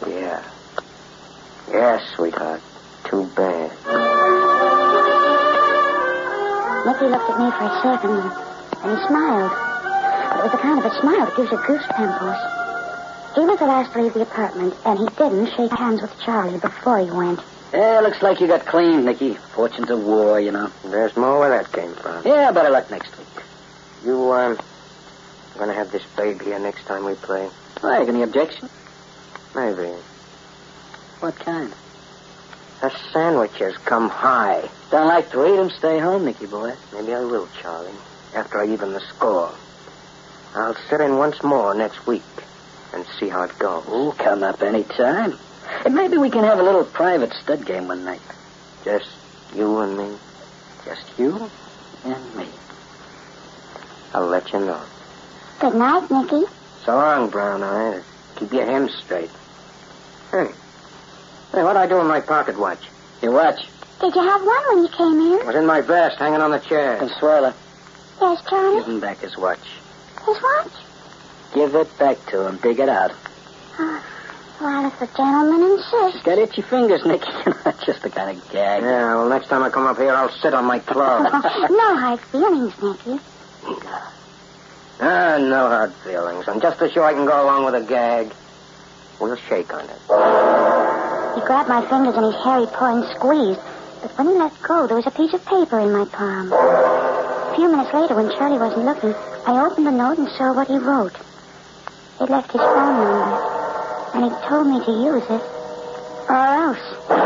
Yeah. Yes, sweetheart. Too bad. Nicky looked at me for a second, and he smiled. But it was the kind of a smile that gives you goose pimples. He was the last to leave the apartment, and he didn't shake hands with Charlie before he went. Yeah, looks like you got clean, Nicky. Fortunes of war, you know. There's more where that came from. Yeah, better luck next week. You, gonna have this babe here next time we play? Why, any objection? Maybe. What kind? The sandwiches come high. Don't like to eat them, stay home, Nicky boy. Maybe I will, Charlie, after I even the score. I'll sit in once more next week and see how it goes. Oh, come up any time. And maybe we can have a little private stud game one night. Just you and me? Just you and me. I'll let you know. Good night, Nicky. So long, Brown Eye. Keep your hems straight. Hey, what'd I do with my pocket watch? Your watch? Did you have one when you came in? It was in my vest, hanging on the chair. Consuela, Yes, Charlie? give him back his watch. His watch? Give it back to him. Dig it out. Well, if the gentleman insists. Got itchy fingers, Nicky. That's just the kind of gag. Yeah, well, next time I come up here, I'll sit on my clothes. No hard feelings, Nicky. No hard feelings. And just to show I can go along with a gag, we'll shake on it. He grabbed my fingers in his hairy paw and squeezed. But when he let go, there was a piece of paper in my palm. A few minutes later, when Charlie wasn't looking, I opened the note and saw what he wrote. He'd left his phone number, and he told me to use it, or else.